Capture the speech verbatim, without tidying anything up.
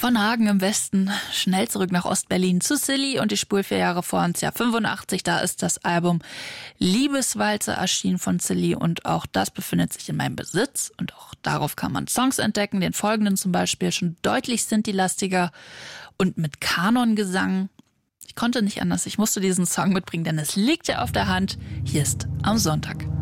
Von Hagen im Westen schnell zurück nach Ostberlin zu Silly und die Spur vier Jahre vor uns. Ja, fünfundachtzig, da ist das Album Liebeswalze erschienen von Silly und auch das befindet sich in meinem Besitz und auch darauf kann man Songs entdecken, den folgenden zum Beispiel, schon deutlich Sinti-lastiger und mit Kanongesang. Ich konnte nicht anders, ich musste diesen Song mitbringen, denn es liegt ja auf der Hand. Hier ist Am Sonntag.